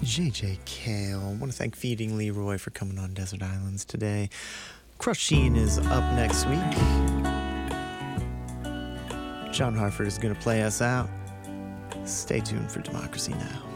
JJ Kale. I want to thank Feeding Leroy for coming on Desert Islands today. Crushing is up next week. John Harford is going to play us out. Stay tuned for Democracy Now!